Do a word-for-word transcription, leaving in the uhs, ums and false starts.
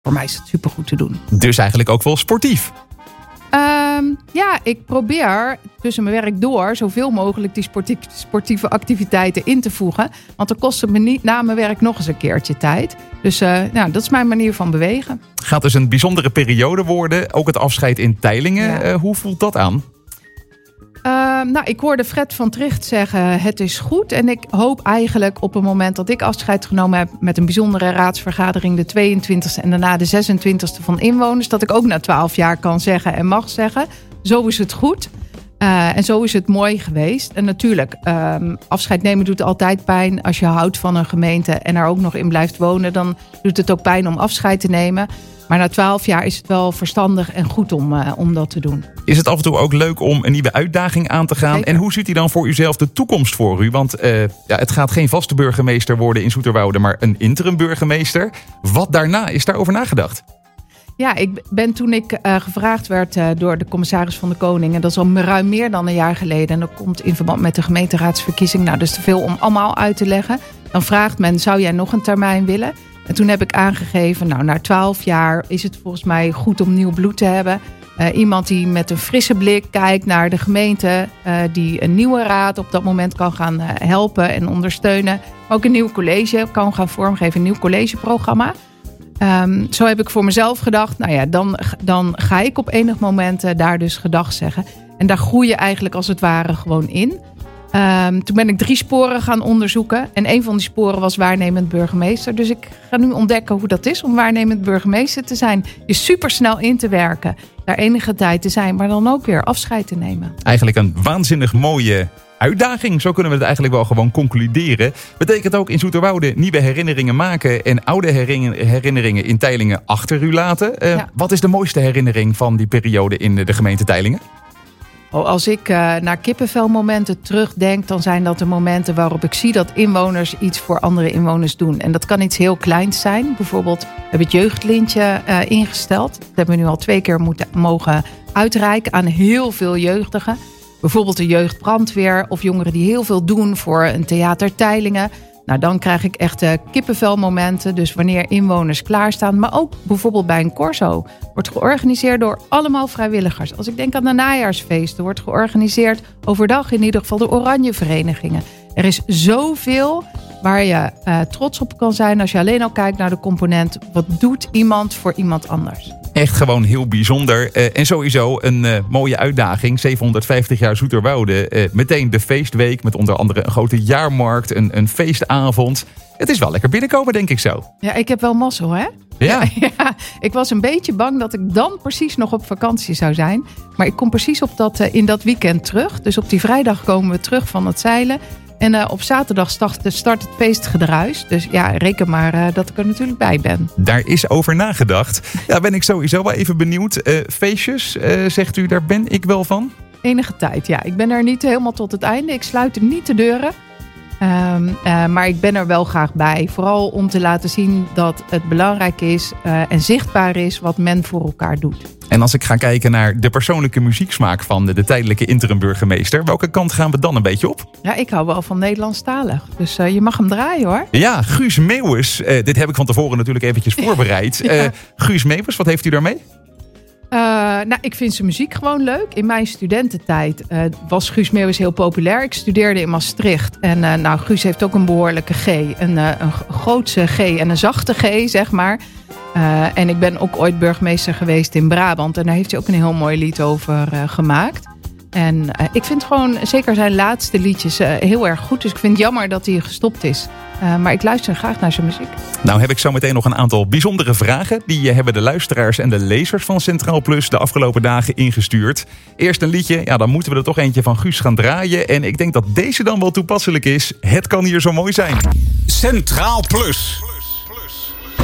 voor mij is het supergoed te doen. Dus eigenlijk ook wel sportief. Um, ja, ik probeer tussen mijn werk door zoveel mogelijk die sportief, sportieve activiteiten in te voegen. Want dan kost het me niet na mijn werk nog eens een keertje tijd. Dus uh, nou, dat is mijn manier van bewegen. Gaat dus een bijzondere periode worden. Ook het afscheid in Teylingen. Ja. Uh, hoe voelt dat aan? Uh, nou, ik hoorde Fred van Tricht zeggen, het is goed. En ik hoop eigenlijk op het moment dat ik afscheid genomen heb met een bijzondere raadsvergadering, de tweeëntwintigste en daarna de zesentwintigste van inwoners, dat ik ook na twaalf jaar kan zeggen en mag zeggen, zo is het goed. Uh, en zo is het mooi geweest. En natuurlijk, um, afscheid nemen doet altijd pijn. Als je houdt van een gemeente en er ook nog in blijft wonen, dan doet het ook pijn om afscheid te nemen. Maar na twaalf jaar is het wel verstandig en goed om, uh, om dat te doen. Is het af en toe ook leuk om een nieuwe uitdaging aan te gaan? Zeker. En hoe ziet u dan voor uzelf de toekomst voor u? Want uh, ja, het gaat geen vaste burgemeester worden in Zoeterwoude, maar een interim burgemeester. Wat daarna? Is daarover nagedacht? Ja, ik ben toen ik uh, gevraagd werd uh, door de commissaris van de Koning, en dat is al ruim meer dan een jaar geleden, en dat komt in verband met de gemeenteraadsverkiezing. Nou, dat is te veel om allemaal uit te leggen. Dan vraagt men, zou jij nog een termijn willen? En toen heb ik aangegeven, nou, na twaalf jaar is het volgens mij goed om nieuw bloed te hebben. Uh, iemand die met een frisse blik kijkt naar de gemeente, uh, die een nieuwe raad op dat moment kan gaan uh, helpen en ondersteunen. Maar ook een nieuw college kan gaan vormgeven, een nieuw collegeprogramma. Um, zo heb ik voor mezelf gedacht, nou ja, dan, dan ga ik op enig moment uh, daar dus gedag zeggen. En daar groei je eigenlijk als het ware gewoon in. Um, toen ben ik drie sporen gaan onderzoeken. En een van die sporen was waarnemend burgemeester. Dus ik ga nu ontdekken hoe dat is om waarnemend burgemeester te zijn. Je supersnel in te werken, daar enige tijd te zijn, maar dan ook weer afscheid te nemen. Eigenlijk een waanzinnig mooie uitdaging. Zo kunnen we het eigenlijk wel gewoon concluderen. Betekent ook in Zoeterwoude nieuwe herinneringen maken en oude herinneringen in Teylingen achter u laten. Uh, ja. Wat is de mooiste herinnering van die periode in de gemeente Teylingen? Oh, als ik uh, naar kippenvelmomenten terugdenk, dan zijn dat de momenten waarop ik zie dat inwoners iets voor andere inwoners doen. En dat kan iets heel kleins zijn. Bijvoorbeeld, we hebben het jeugdlintje uh, ingesteld. Dat hebben we nu al twee keer moeten, mogen uitreiken aan heel veel jeugdigen. Bijvoorbeeld de jeugdbrandweer of jongeren die heel veel doen voor een theater Teylingen. Nou, dan krijg ik echt uh, kippenvelmomenten. Dus wanneer inwoners klaarstaan. Maar ook bijvoorbeeld bij een corso. Wordt georganiseerd door allemaal vrijwilligers. Als ik denk aan de najaarsfeesten. Wordt georganiseerd overdag in ieder geval de oranje verenigingen. Er is zoveel waar je uh, trots op kan zijn. Als je alleen al kijkt naar de component. Wat doet iemand voor iemand anders? Echt gewoon heel bijzonder. Uh, en sowieso een uh, mooie uitdaging. zevenhonderdvijftig jaar Zoeterwoude. Uh, meteen de feestweek met onder andere een grote jaarmarkt. Een, een feestavond. Het is wel lekker binnenkomen, denk ik zo. Ja, ik heb wel mazzel, hè? Ja. ja. Ik was een beetje bang dat ik dan precies nog op vakantie zou zijn. Maar ik kom precies op dat, uh, in dat weekend terug. Dus op die vrijdag komen we terug van het zeilen. En uh, op zaterdag start, start het feestgedruis. Dus ja, reken maar uh, dat ik er natuurlijk bij ben. Daar is over nagedacht. Ja, ben ik sowieso wel even benieuwd. Uh, feestjes, uh, zegt u, daar ben ik wel van? Enige tijd, ja. Ik ben er niet helemaal tot het einde. Ik sluit er niet de deuren. Um, uh, maar ik ben er wel graag bij. Vooral om te laten zien dat het belangrijk is uh, en zichtbaar is wat men voor elkaar doet. En als ik ga kijken naar de persoonlijke muzieksmaak van de, de tijdelijke interim-burgemeester, welke kant gaan we dan een beetje op? Ja, ik hou wel van Nederlandstalig. Dus uh, je mag hem draaien, hoor. Ja, Guus Meeuwis. Uh, dit heb ik van tevoren natuurlijk eventjes voorbereid. ja. uh, Guus Meeuwis, wat heeft u daarmee? Uh, nou, ik vind zijn muziek gewoon leuk. In mijn studententijd uh, was Guus Meeuwis heel populair. Ik studeerde in Maastricht. En uh, nou, Guus heeft ook een behoorlijke G. Een, uh, een grootse G en een zachte G, zeg maar. Uh, en ik ben ook ooit burgemeester geweest in Brabant. En daar heeft hij ook een heel mooi lied over uh, gemaakt. En uh, ik vind gewoon, zeker zijn laatste liedjes, uh, heel erg goed. Dus ik vind het jammer dat hij gestopt is. Uh, maar ik luister graag naar zijn muziek. Nou heb ik zo meteen nog een aantal bijzondere vragen. Die hebben de luisteraars en de lezers van Centraal Plus de afgelopen dagen ingestuurd. Eerst een liedje, ja, dan moeten we er toch eentje van Guus gaan draaien. En ik denk dat deze dan wel toepasselijk is. Het kan hier zo mooi zijn. Centraal Plus.